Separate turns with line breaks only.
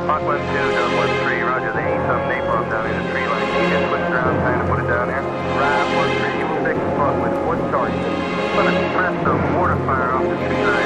Mach 1-2, Dub 1-3, roger, they ain't some napalm down in the tree line. Can you just switch around, trying to put it down here? Right, 1-3, you will take the spot with one target. But press the mortar fire off the tree line.